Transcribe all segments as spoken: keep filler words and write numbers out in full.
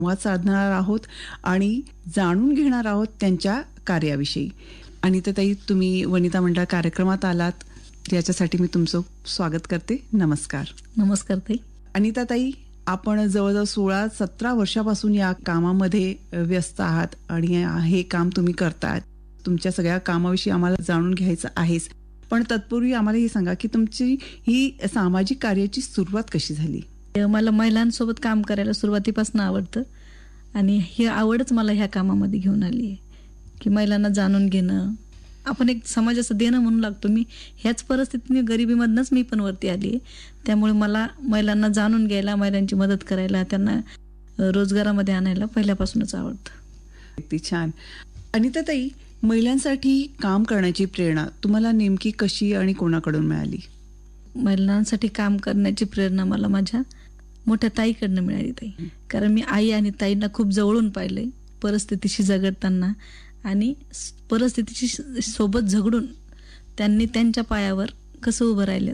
संवाद साधणार आहोत आणि जाणून घेणार आहोत त्यांच्या कार्याविषयी. अनिताताई, तुम्ही वनिता मंडळ कार्यक्रमात आलात याच्यासाठी मी तुमचं स्वागत करते. नमस्कार. नमस्कार ताई. अनिताताई, आपण जवळजवळ सोळा सतरा वर्षापासून या कामामध्ये व्यस्त आहात आणि हे काम तुम्ही करताय. तुमच्या सगळ्या कामाविषयी आम्हाला जाणून घ्यायचं आहेच, पण तत्पूर्वी आम्हाला हे सांगा की तुमची ही सामाजिक कार्याची सुरुवात कशी झाली? मला महिलांसोबत काम करायला सुरुवातीपासून आवडतं आणि ही आवडच मला ह्या कामामध्ये घेऊन आली आहे की महिलांना जाणून घेणं, आपण एक समाजाचं देणं म्हणू लागतो. मी ह्याच परिस्थितीने गरिबीमधनंच मी पण वरती आली आहे. त्यामुळे मला महिलांना जाणून घ्यायला, महिलांची मदत करायला, त्यांना रोजगारामध्ये आणायला पहिल्यापासूनच आवडतं. किती छान. अनिताताई, महिलांसाठी काम करण्याची प्रेरणा तुम्हाला नेमकी कशी आणि कोणाकडून मिळाली? महिलांसाठी काम करण्याची प्रेरणा मला माझ्या मोठ्या ताईकडनं मिळाली ताई. कारण मी आई आणि ताईंना खूप जवळून पाहिलंय, परिस्थितीशी झगडताना आणि परिस्थितीशी सोबत झगडून त्यांनी त्यांच्या पायावर कसं उभं राहिलेत.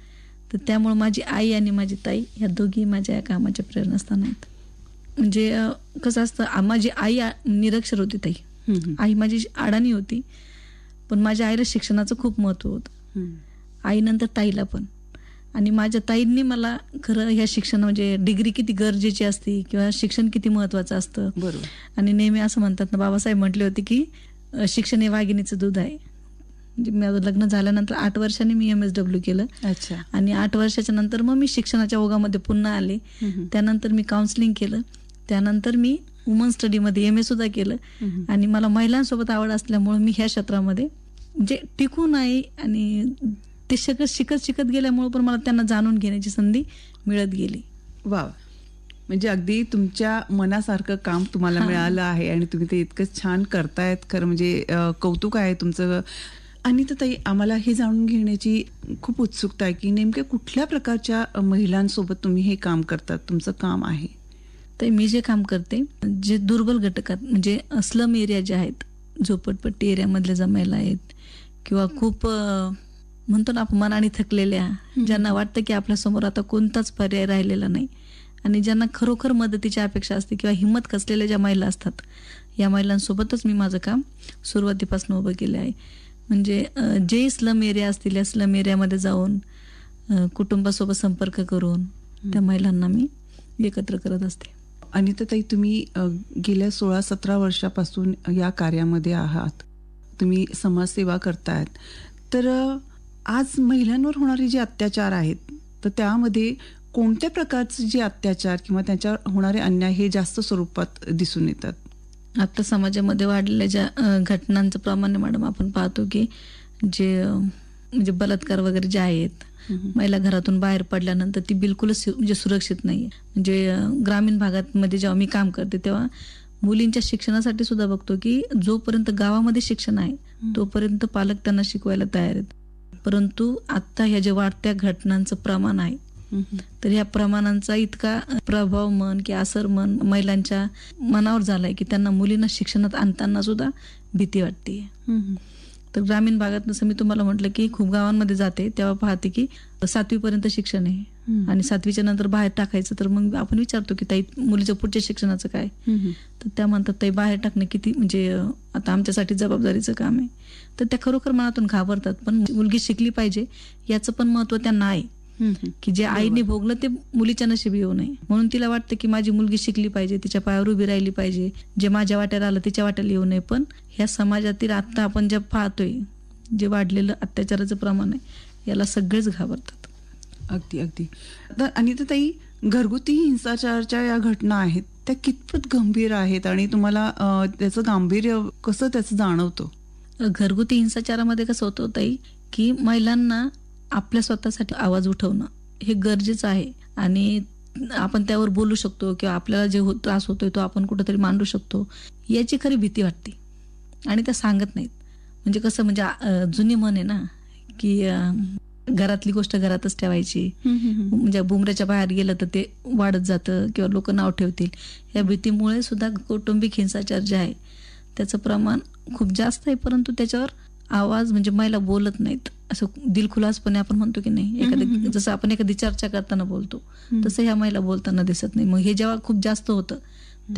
तर त्यामुळे माझी आई आणि माझी ताई ह्या दोघी माझ्या या कामाच्या प्रेरणास्थान आहेत. म्हणजे कसं असतं, माझी आई निरक्षर होती ताई. आई माझी अडाणी होती, पण माझ्या आईला शिक्षणाचं खूप महत्त्व होतं, आईनंतर ताईला पण. आणि माझ्या ताईंनी मला खरं ह्या शिक्षण म्हणजे डिग्री किती गरजेची असते किंवा शिक्षण किती महत्त्वाचं असतं. बरोबर. आणि नेहमी असं म्हणतात ना, बाबासाहेब म्हटले होते की शिक्षण हे वाघिणीचं दूध आहे. म्हणजे माझं लग्न झाल्यानंतर आठ वर्षांनी मी एम एस डब्ल्यू केलं. अच्छा. आणि आठ वर्षाच्या नंतर मग मी शिक्षणाच्या ओघामध्ये पुन्हा आले. त्यानंतर मी काउन्सिलिंग केलं. त्यानंतर मी वुमन स्टडीमध्ये एम ए सुद्धा केलं. आणि मला महिलांसोबत आवड असल्यामुळे मी ह्या क्षेत्रामध्ये म्हणजे टिकून आहे आणि ते शिकत शिकत शिकत गेल्यामुळे पण मला त्यांना जाणून घेण्याची संधी मिळत गेली. वा, म्हणजे अगदी तुमच्या मनासारखं काम तुम्हाला मिळालं आहे आणि तुम्ही ते इतकं छान करतायत. खरं म्हणजे कौतुक आहे तुमचं. आणि तर ताई, आम्हाला हे जाणून घेण्याची खूप उत्सुकता आहे की नेमक्या कुठल्या प्रकारच्या महिलांसोबत तुम्ही हे काम करतात, तुमचं काम आहे? तर मी जे काम करते, जे दुर्बल घटकात म्हणजे स्लम एरिया जे आहेत, झोपडपट्टी एरियामधले ज्या महिला आहेत किंवा खूप म्हणतो ना आपण मनाने थकलेल्या, ज्यांना वाटतं की आपल्यासमोर आता कोणताच पर्याय राहिलेला नाही आणि ज्यांना खरोखर मदतीची अपेक्षा असते किंवा हिंमत खचलेल्या ज्या महिला असतात, या महिलांसोबतच मी माझं काम सुरुवातीपासून उभं केलं आहे. म्हणजे जे स्लम एरिया असतील या स्लम एरियामध्ये जाऊन कुटुंबासोबत संपर्क करून त्या महिलांना मी एकत्र करत असते. अनिताताई, तुम्ही गेल्या सोळा सतरा वर्षापासून या कार्यामध्ये आहात, तुम्ही समाजसेवा करतायत. तर आज महिलांवर होणारे जे अत्याचार आहेत, तर त्यामध्ये कोणत्या प्रकारचे जे अत्याचार किंवा त्याच्यावर होणारे अन्याय हे जास्त स्वरूपात दिसून येतात? आता समाजामध्ये वाढलेल्या ज्या घटनांचं प्रमाण मॅडम आपण पाहतो की जे म्हणजे बलात्कार वगैरे जे आहेत, महिला घरातून बाहेर पडल्यानंतर ती बिलकुलच म्हणजे सुरक्षित नाही आहे. म्हणजे ग्रामीण भागामध्ये जेव्हा मी काम करते तेव्हा मुलींच्या शिक्षणासाठी सुद्धा बघतो की जोपर्यंत गावामध्ये शिक्षण आहे तोपर्यंत पालक त्यांना शिकवायला तयार आहेत. परंतु आता ह्या जे वाढत्या घटनांचं प्रमाण आहे, तर ह्या प्रमाणांचा इतका प्रभाव म्हण की असर म्हण महिलांच्या मनावर झालाय की त्यांना मुलींना शिक्षणात आणताना सुद्धा भीती वाटते. तर ग्रामीण भागात जसं मी तुम्हाला म्हटलं की खूप गावांमध्ये जाते तेव्हा पाहते की सातवी पर्यंत शिक्षण आहे आणि सातवीच्या नंतर बाहेर टाकायचं, तर मग आपण विचारतो की ताई मुलीच्या पुढच्या शिक्षणाचं काय? तर त्या म्हणतात ताई बाहेर टाकणं किती म्हणजे आता आमच्यासाठी जबाबदारीचं काम आहे. तर त्या खरोखर मनातून घाबरतात, पण मुलगी शिकली पाहिजे याचं पण महत्व त्यांना आहे की जे आईने भोगलं ते मुलीच्या नशिबी येऊ नये. म्हणून तिला वाटतं की माझी मुलगी शिकली पाहिजे, तिच्या पायावर उभी राहिली पाहिजे, जे माझ्या वाट्याला आलं तिच्या वाट्याला येऊ नये. पण ह्या समाजातील आता आपण जे पाहतोय जे वाढलेलं अत्याचाराचं प्रमाण आहे, याला सगळेच घाबरतात. अगदी अगदी. तर अनिताताई, घरगुती हिंसाचाराच्या या घटना आहेत त्या कितपत गंभीर आहेत आणि तुम्हाला त्याचं गांभीर्य कसं त्याचं जाणवतं? घरगुती हिंसाचारामध्ये कसं होतं ताई की महिलांना आपल्या स्वतःसाठी आवाज उठवणं हे गरजेचं आहे आणि आपण त्यावर बोलू शकतो किंवा आपल्याला जे हो त्रास होतोय तो आपण कुठेतरी मांडू शकतो, याची खरी भीती वाटते आणि त्या सांगत नाहीत. म्हणजे कसं म्हणजे जुनी म्हण आहे ना की घरातली गोष्ट घरातच ठेवायची, म्हणजे बुमऱ्याच्या बाहेर गेलं तर ते वाढत जातं किंवा लोक नाव ठेवतील. या भीतीमुळे सुद्धा कौटुंबिक हिंसाचार जे आहे त्याचं प्रमाण खूप जास्त आहे, परंतु त्याच्यावर आवाज म्हणजे महिला बोलत नाहीत. असं दिलखुलासपणे आपण म्हणतो की नाही, एखाद्या जसं आपण एखादी चर्चा करताना बोलतो तसं ह्या महिला बोलताना दिसत नाही. मग हे जेव्हा खूप जास्त होतं